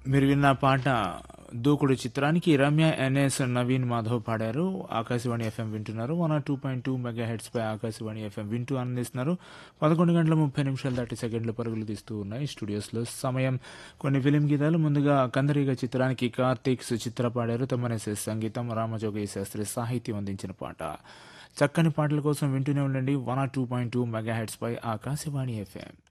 మీరు విన్న పాట 'దూకుడు' చిత్రానికి రమ్య ఎన్ఎస్ నవీన్ మాధవ్ పాడారు. ఆకాశవాణి ఎఫ్ఎం వింటున్నారు. 102.2 మెగాహెర్ట్జ్ పై ఆకాశవాణి ఎఫ్ఎం వింటూ ఆనందిస్తున్నారు. 11 గంటల 30 నిమిషాలు దాటి సెకండ్లు పరుగులు తీస్తూ ఉన్నాయి స్టూడియోస్లో సమయం. కొన్ని ఫిలిం గీతాలు ముందుగా 'కందరీగ' చిత్రానికి కార్తీక్ సుచిత్ర పాడారు. తమనేసే సంగీతం, రామజోగయ్య శాస్త్రి సాహిత్యం అందించిన పాట. చక్కని పాటల కోసం వింటూనే ఉండండి 102.2 మెగాహెర్ట్జ్ పై ఆకాశవాణి ఎఫ్ఎం.